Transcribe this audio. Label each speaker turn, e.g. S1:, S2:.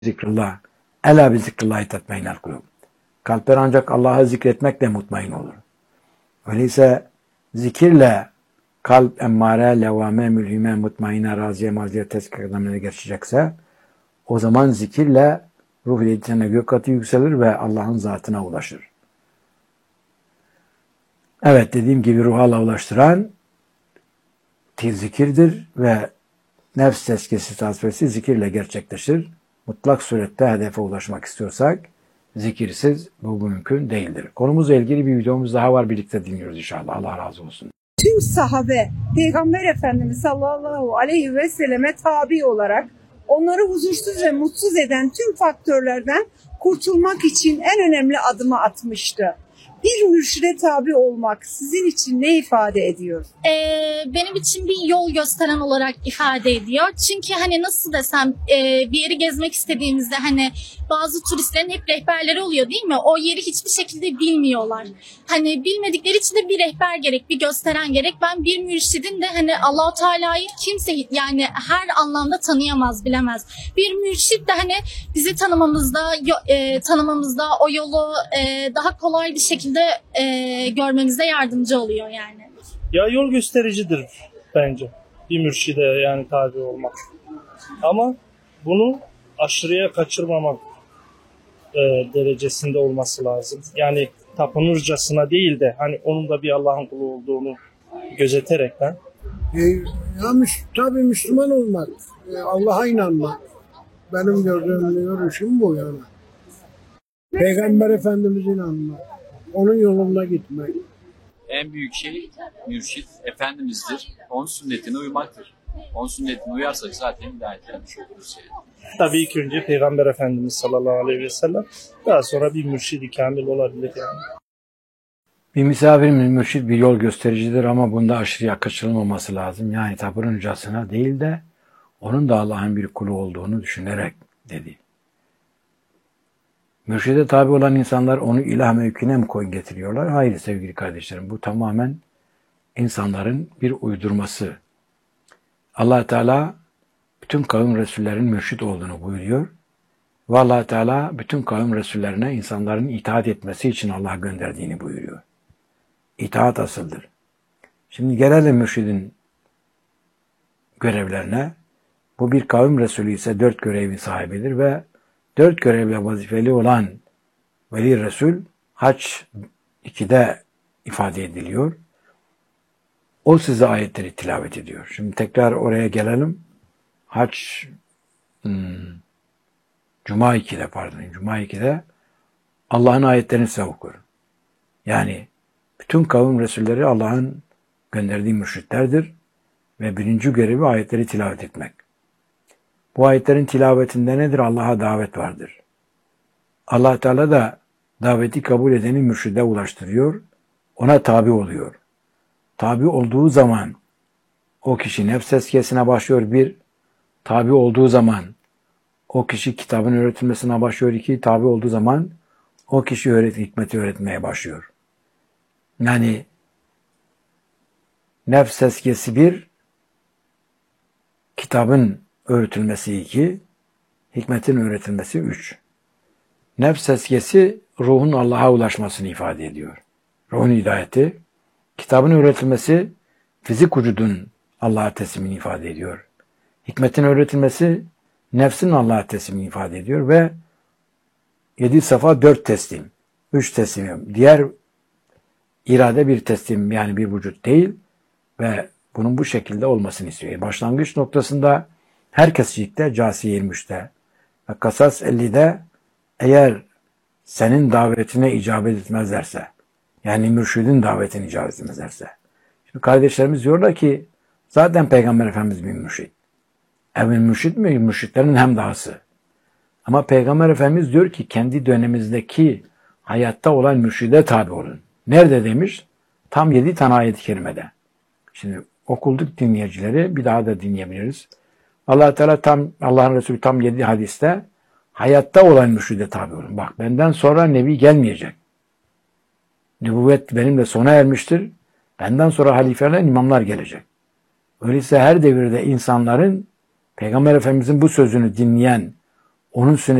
S1: Zikrullah. Ela bi zikrillahi tatmainul kulub. Kalpler ancak Allah'ı zikretmekle mutmain olur. Öyleyse zikirle kalp emmare, levame, mülhime, mutmaine, raziye, maziye, tezkir kademine geçecekse o zaman zikirle ruh iletişimine gök katı yükselir ve Allah'ın zatına ulaşır. Evet, dediğim gibi ruha Allah'a ulaştıran zikirdir ve nefs tezkiyesi tasfiyesi zikirle gerçekleşir. Mutlak surette hedefe ulaşmak istiyorsak zikirsiz bu mümkün değildir. Konumuzla ilgili bir videomuz daha var. Birlikte dinliyoruz inşallah. Allah razı olsun.
S2: Tüm sahabe Peygamber Efendimiz sallallahu aleyhi ve selleme tabi olarak onları huzursuz ve mutsuz eden tüm faktörlerden kurtulmak için en önemli adımı atmıştı. Bir mürşide tabi olmak sizin için ne ifade ediyor?
S3: Benim için bir yol gösteren olarak ifade ediyor. Çünkü hani nasıl desem bir yeri gezmek istediğimizde hani bazı turistlerin hep rehberleri oluyor değil mi? O yeri hiçbir şekilde bilmiyorlar. Hani bilmedikleri için de bir rehber gerek, bir gösteren gerek. Ben bir mürşidin de hani Allah-u Teala'yı kimse yani her anlamda tanıyamaz, bilemez. Bir mürşid de hani bizi tanımamızda o yolu daha kolay bir şekilde görmemize yardımcı oluyor yani.
S4: Ya yol göstericidir bence bir mürşide yani tabi olmak. Ama bunu aşırıya kaçırmamak derecesinde olması lazım. Yani tapınırcasına değil de hani onun da bir Allah'ın kulu olduğunu gözeterekten.
S5: Tabii Müslüman olmak, Allah'a inanmak. Benim görüşüm bu yani. Peygamber Efendimiz'e inanmak, onun yolunda gitmek.
S6: En büyük şey mürşit Efendimiz'dir. Onun sünnetine uymaktır. Onun sünnetine uyarsak zaten hidayet etmiş oluruz yani.
S4: Tabii ilk önce Peygamber Efendimiz sallallahu aleyhi ve sellem, daha sonra bir mürşid-i kamil olabilir yani.
S1: Bir misafir mürşid bir yol göstericidir ama bunda aşırıya kaçırılmaması lazım. Yani tapınırcasına değil de onun da Allah'ın bir kulu olduğunu düşünerek dedi. Mürşide tabi olan insanlar onu ilah mevkine mi koyun getiriyorlar? Hayır sevgili kardeşlerim, bu tamamen insanların bir uydurması. Allah Teala bütün kavim Resullerin mürşid olduğunu buyuruyor. Ve Allah Teala bütün kavim Resullerine insanların itaat etmesi için Allah gönderdiğini buyuruyor. İtaat asıldır. Şimdi gelelim mürşidin görevlerine. Bu bir kavim Resulü ise 4 görevin sahibidir ve 4 görevle vazifeli olan Veli Resul Haç 2'de ifade ediliyor. O size ayetleri tilavet ediyor. Şimdi tekrar oraya gelelim. Haç Cuma 2'de Allah'ın ayetlerini size okur. Yani bütün kavim Resulleri Allah'ın gönderdiği mürşitlerdir ve birinci görevi ayetleri tilavet etmek. Bu ayetlerin tilavetinde nedir? Allah'a davet vardır. Allah Teala da daveti kabul edeni mürşide ulaştırıyor, ona tabi oluyor. Tabi olduğu zaman o kişi nefs tezkiyesine başlıyor 1, tabi olduğu zaman o kişi kitabın öğretilmesine başlıyor 2, tabi olduğu zaman o kişi hikmeti öğretmeye başlıyor. Yani nefs tezkiyesi 1, kitabın öğretilmesi 2, hikmetin öğretilmesi 3. Nefs tezkiyesi ruhun Allah'a ulaşmasını ifade ediyor. Ruhun hidayeti, kitabın öğretilmesi fizik vücudun Allah'a teslimini ifade ediyor. Hikmetin öğretilmesi nefsin Allah'a teslimini ifade ediyor ve 7 safa 4 teslim, 3 teslim. Diğer irade bir teslim, yani bir vücut değil ve bunun bu şekilde olmasını istiyor. Başlangıç noktasında herkesçilikte Câsiye 23'te ve Kasas 50'de eğer senin davetine icabet etmezlerse, yani mürşidin davetine icabet etmezlerse. Şimdi kardeşlerimiz diyorlar ki zaten Peygamber Efendimiz bir mürşid. Evet, mürşid mi? Mürşidlerin hem dahası. Ama Peygamber Efendimiz diyor ki kendi dönemimizdeki hayatta olan mürşide tabi olun. Nerede demiş? Tam 7 tane ayet-i kerimede. Şimdi okulduk dinleyicileri, bir daha da dinleyebiliriz. Allah Teala Allah'ın Resulü tam 7 hadiste hayatta olan mürşide tabi olun. Bak, benden sonra nebi gelmeyecek. Nübüvvet benimle sona ermiştir. Benden sonra halifeler, imamlar gelecek. Öyleyse her devirde insanların Peygamber Efendimizin bu sözünü dinleyen, onun